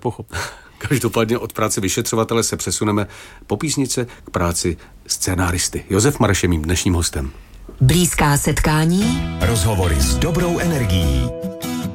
pochopit. Každopádně od práce vyšetřovatele se přesuneme po písnice k práci scénáristy. Josef Mareš je mým dnešním hostem. Blízká setkání. Rozhovory s dobrou energií.